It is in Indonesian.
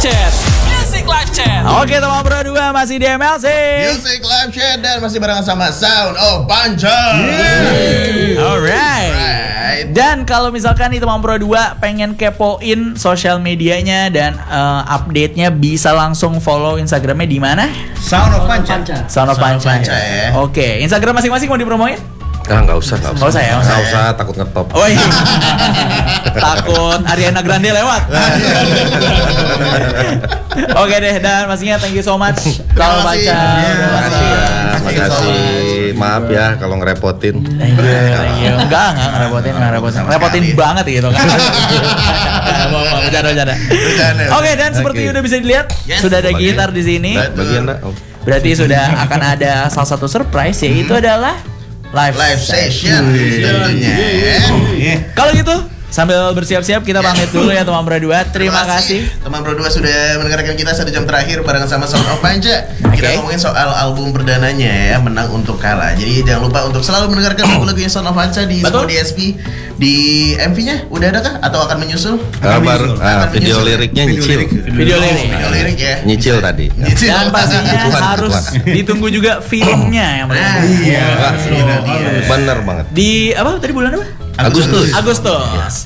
Chat. Music Live Chat. Oke, teman Bro 2 masih di MLC. Music Live Chat dan masih bareng sama Sound of Panca. Alright. Dan kalau misalkan nih teman Pro 2 pengen kepoin sosial medianya dan update-nya, bisa langsung follow Instagramnya di mana? Sound of Panca. Sound of Panca ya. Oke, Instagram masing-masing mau dipromoin? Nggak usah ya. Nggak usah, takut ngetop. Oh iya. Takut Ariana Grande lewat. Oke deh, dan pastinya thank you so much. Kalau baca. Terima kasih. Maaf ya kalau ngerepotin. Thank you. Enggak ngerepotin. Repotin banget gitu kan. Bercanda. Oke, dan seperti udah bisa dilihat, sudah ada gitar di sini. Bagian Berarti sudah akan ada salah satu surprise, yaitu adalah live session tentunya. Kalau gitu sambil bersiap-siap kita pamit dulu ya teman Bro 2. Terima kasih teman Bro 2 sudah mendengarkan kita 1 jam terakhir barengan sama Sound of Panca. Kita ngomongin soal album perdananya ya, Menang Untuk Kalah. Jadi jangan lupa untuk selalu mendengarkan lagu-lagunya Sound of Panca di semua DSP. Di MV-nya udah ada kah atau akan menyusul? Video liriknya nyicil. Video lirik ya. Nyicil tadi. Dan pastinya harus ditunggu juga filmnya yang bener banget. Di apa tadi bulan apa? Agustus.